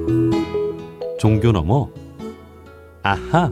종교 너머 아하.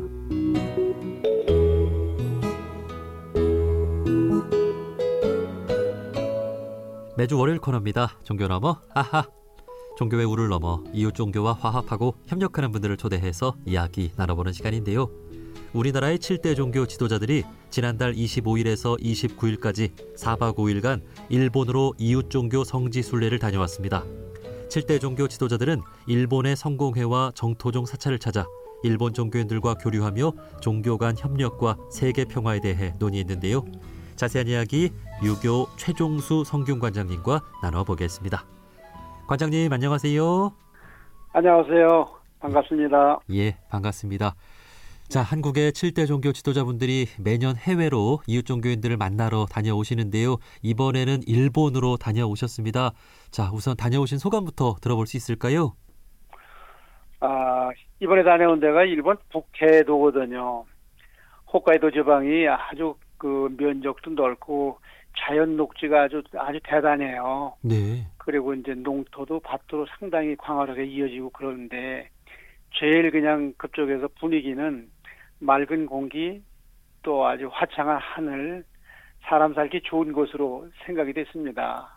매주 월요일 코너입니다. 종교 너머 아하. 종교의 우를 넘어 이웃 종교와 화합하고 협력하는 분들을 초대해서 이야기 나눠보는 시간인데요. 우리나라의 7대 종교 지도자들이 지난달 25일에서 29일까지 4박 5일간 일본으로 이웃 종교 성지 순례를 다녀왔습니다. 7대 종교 지도자들은 일본의 성공회와 정토종 사찰을 찾아 일본 종교인들과 교류하며 종교 간 협력과 세계 평화에 대해 논의했는데요. 자세한 이야기 유교 최종수 성균관장님과 나눠보겠습니다. 관장님 안녕하세요. 안녕하세요. 반갑습니다. 예, 반갑습니다. 자, 한국의 7대 종교 지도자분들이 매년 해외로 이웃 종교인들을 만나러 다녀오시는데요. 이번에는 일본으로 다녀오셨습니다. 자, 우선 다녀오신 소감부터 들어볼 수 있을까요? 이번에 다녀온 데가 일본 북해도거든요. 홋카이도 지방이 아주 그 면적도 넓고 자연 녹지가 아주 대단해요. 네. 그리고 이제 농토도 밭도 상당히 광활하게 이어지고 그러는데 제일 그냥 그쪽에서 분위기는 맑은 공기 또 아주 화창한 하늘, 사람 살기 좋은 곳으로 생각이 됐습니다.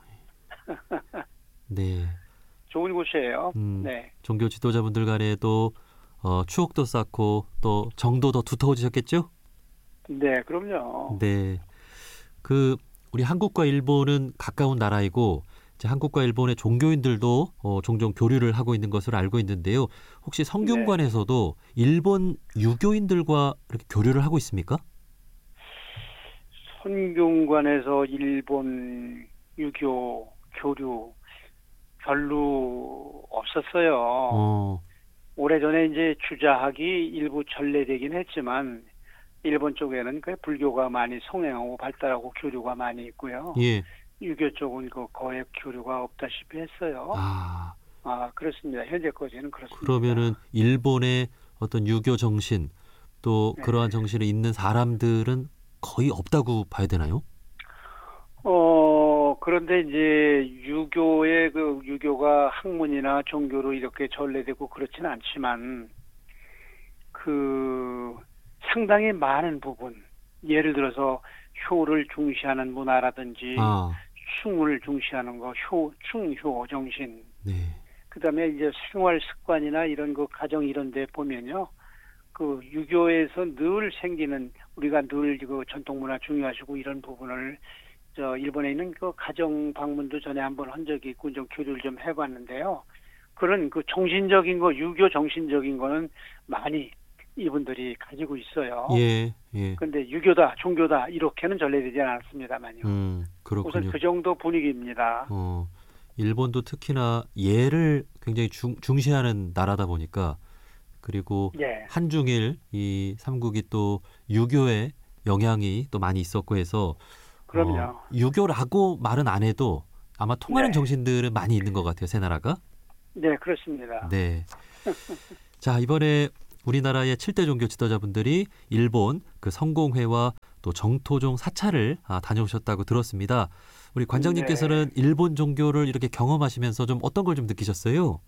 네. 좋은 곳이에요. 네. 종교 지도자분들 간에도 추억도 쌓고 또 정도 더 두터워지셨겠죠? 네, 그럼요. 네. 우리 한국과 일본은 가까운 나라이고 이제 한국과 일본의 종교인들도 종종 교류를 하고 있는 것으로 알고 있는데요. 혹시 성균관에서도 일본 유교인들과 이렇게 교류를 하고 있습니까? 성균관에서 일본 유교 교류 별로 없었어요. 오래전에 이제 주자학이 일부 전래되긴 했지만 일본 쪽에는 그 불교가 많이 성행하고 발달하고 교류가 많이 있고요. 예. 유교 쪽은 그 거의 교류가 없다시피 했어요. 그렇습니다. 현재까지는 그렇습니다. 그러면은 일본의 어떤 유교 정신 또 그러한 정신을 잇는 사람들은 거의 없다고 봐야 되나요? 그런데 이제 유교가 학문이나 종교로 이렇게 전래되고 그렇지는 않지만 상당히 많은 부분, 예를 들어서 효를 중시하는 문화라든지 충을 중시하는 거, 충효 정신. 네. 그다음에 이제 생활 습관이나 이런 거 가정 이런 데 보면요. 그 유교에서 늘 생기는 우리가 늘 그 전통 문화 중요하시고 이런 부분을 일본에 있는 그 가정 방문도 전에 한번 한 적이 있고 좀 교류를 좀 해봤는데요. 그런 그 정신적인 거, 유교 정신적인 거는 많이 이분들이 가지고 있어요. 예, 예. 그런데 유교다, 종교다 이렇게는 전래되지 않았습니다만요. 그렇군요. 우선 그 정도 분위기입니다. 일본도 특히나 예를 굉장히 중시하는 나라다 보니까 그리고 한중일 이 삼국이 또 유교의 영향이 또 많이 있었고 해서 그럼요. 유교라고 말은 안 해도 아마 통하는 정신들은 많이 있는 것 같아요. 세 나라가. 네, 그렇습니다. 네. 자, 이번에 우리나라의 7대 종교 지도자분들이 일본 그 성공회와 또 정토종 사찰을 다녀오셨다고 들었습니다. 우리 관장님께서는 일본 종교를 이렇게 경험하시면서 좀 어떤 걸 좀 느끼셨어요?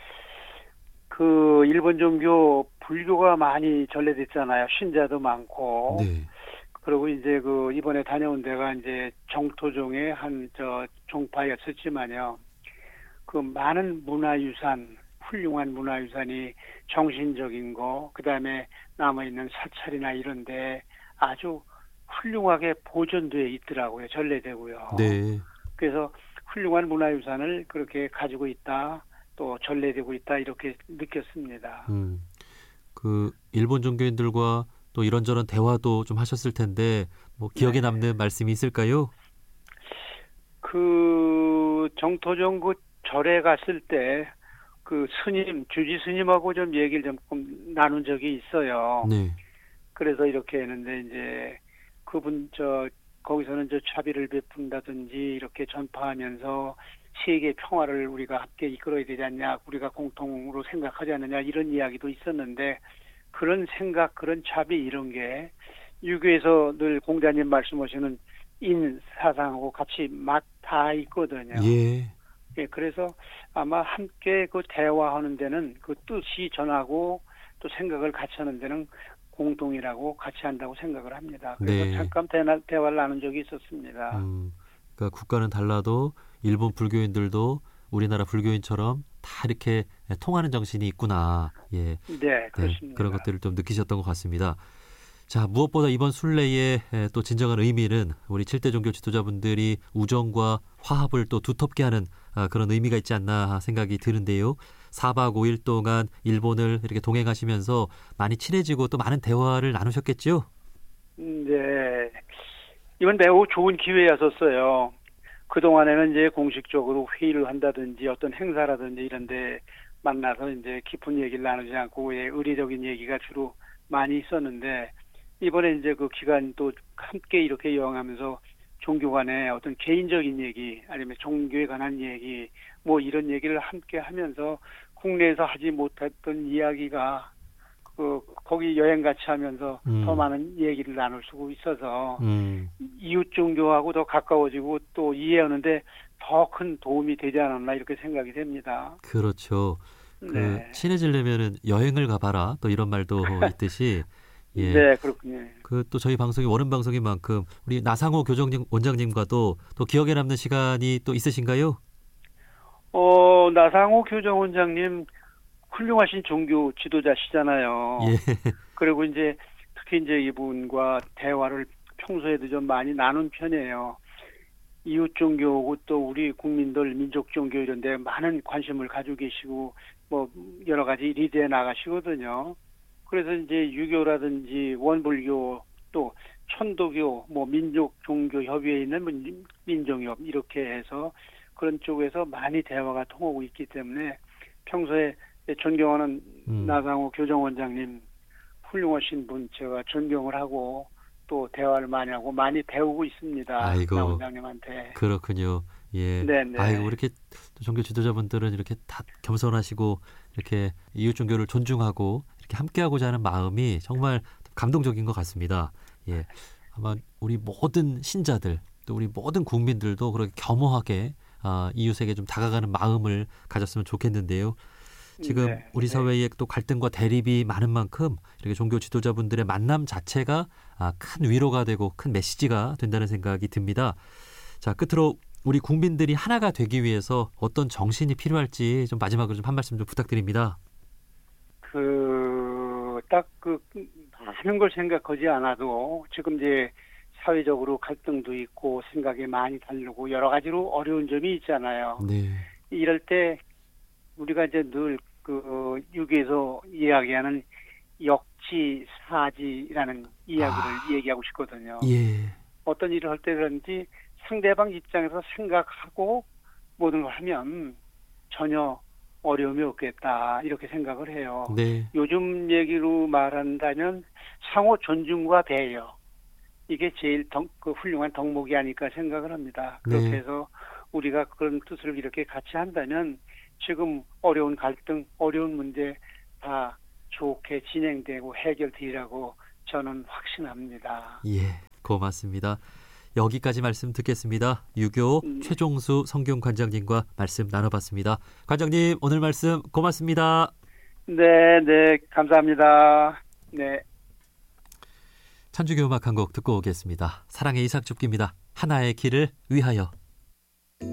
그 일본 종교 불교가 많이 전래됐잖아요. 신자도 많고. 네. 그리고 이제 그 이번에 다녀온 데가 이제 정토종의 한 종파였었지만요. 그 많은 문화유산, 훌륭한 문화유산이 정신적인 거, 그다음에 남아있는 사찰이나 이런데 아주 훌륭하게 보존되어 있더라고요. 전래되고요. 네. 그래서 훌륭한 문화유산을 그렇게 가지고 있다, 또 전래되고 있다 이렇게 느꼈습니다. 그 일본 종교인들과 또 이런저런 대화도 좀 하셨을 텐데 뭐 기억에 남는 말씀이 있을까요? 그 정토종 그 절에 갔을 때 그 주지 스님하고 좀 얘기를 좀 나눈 적이 있어요. 네. 그래서 이렇게 했는데 이제 그분 거기서는 자비를 베푼다든지 이렇게 전파하면서 세계 평화를 우리가 함께 이끌어야 되지 않냐, 우리가 공통으로 생각하지 않느냐 이런 이야기도 있었는데 그런 생각, 그런 자비 이런 게 유교에서 늘 공자님 말씀하시는 인사상하고 같이 다 있거든요. 예. 예, 그래서 아마 함께 그 대화하는 데는 그 뜻이 전하고 또 생각을 같이 하는 데는 공동이라고 같이 한다고 생각을 합니다. 그래서 네. 잠깐 대화를 나눈 적이 있었습니다. 그러니까 국가는 달라도 일본 불교인들도 우리나라 불교인처럼 다 이렇게 통하는 정신이 있구나. 예. 네, 그렇습니다. 그런 것들을 좀 느끼셨던 것 같습니다. 자, 무엇보다 이번 순례의 또 진정한 의미는 우리 7대 종교 지도자분들이 우정과 화합을 또 두텁게 하는 그런 의미가 있지 않나 생각이 드는데요. 4박 5일 동안 일본을 이렇게 동행하시면서 많이 친해지고 또 많은 대화를 나누셨겠죠? 네. 이건 매우 좋은 기회였었어요. 그동안에는 이제 공식적으로 회의를 한다든지 어떤 행사라든지 이런 데 만나서 이제 깊은 얘기를 나누지 않고 의례적인 얘기가 주로 많이 있었는데 이번에 이제 그 기간 또 함께 이렇게 여행하면서 종교 간의 어떤 개인적인 얘기 아니면 종교에 관한 얘기 뭐 이런 얘기를 함께 하면서 국내에서 하지 못했던 이야기가 거기 여행 같이 하면서 더 많은 얘기를 나눌 수 있어서 이웃 종교하고 더 가까워지고 또 이해하는데 더 큰 도움이 되지 않았나 이렇게 생각이 됩니다. 그렇죠. 네. 친해지려면은 여행을 가봐라 또 이런 말도 있듯이 예. 네, 그렇군요. 또 저희 방송이 원음 방송인 만큼 우리 나상호 교정님 원장님과도 또 기억에 남는 시간이 또 있으신가요? 나상호 교정원장님 훌륭하신 종교 지도자시잖아요. 예. 그리고 이제 특히 이제 이분과 대화를 평소에도 좀 많이 나눈 편이에요. 이웃 종교고 또 우리 국민들 민족 종교 이런 데 많은 관심을 가지고 계시고 뭐 여러 가지 리드해 나가시거든요. 그래서 이제 유교라든지 원불교 또 천도교 뭐 민족 종교 협의회에 있는 민종협 이렇게 해서 그런 쪽에서 많이 대화가 통하고 있기 때문에 평소에 존경하는 나상호 교정원장님 훌륭하신 분 제가 존경을 하고 또 대화를 많이 하고 많이 배우고 있습니다. 아이고, 나 원장님한테. 그렇군요. 예. 네네. 아이고 이렇게 종교 지도자분들은 이렇게 다 겸손하시고 이렇게 이웃 종교를 존중하고 이렇게 함께하고자 하는 마음이 정말 감동적인 것 같습니다. 예. 아마 우리 모든 신자들 또 우리 모든 국민들도 그렇게 겸허하게 이웃에게 좀 다가가는 마음을 가졌으면 좋겠는데요. 지금 네, 우리 사회에 또 갈등과 대립이 많은 만큼 이렇게 종교 지도자분들의 만남 자체가 큰 위로가 되고 큰 메시지가 된다는 생각이 듭니다. 자, 끝으로 우리 국민들이 하나가 되기 위해서 어떤 정신이 필요할지 좀 마지막으로 좀 한 말씀 좀 부탁드립니다. 많은 걸 생각하지 않아도 지금 이제 사회적으로 갈등도 있고 생각이 많이 다르고 여러 가지로 어려운 점이 있잖아요. 네. 이럴 때 우리가 이제 늘 유교에서 이야기하는 역지사지라는 이야기를 얘기하고 싶거든요. 예. 어떤 일을 할 때든지 상대방 입장에서 생각하고 모든 걸 하면 전혀 어려움이 없겠다 이렇게 생각을 해요. 네. 요즘 얘기로 말한다면 상호 존중과 배려 이게 제일 훌륭한 덕목이 아닐까 생각을 합니다. 그렇게 네. 해서 우리가 그런 뜻을 이렇게 같이 한다면 지금 어려운 갈등, 어려운 문제 다 좋게 진행되고 해결되리라고 저는 확신합니다. 예. 고맙습니다. 여기까지 말씀 듣겠습니다. 유교 최종수 성균관장님과 말씀 나눠봤습니다. 관장님 오늘 말씀 고맙습니다. 네, 감사합니다. 네. 천주교 음악 한 곡 듣고 오겠습니다. 사랑의 이삭 줍기입니다. 하나의 길을 위하여.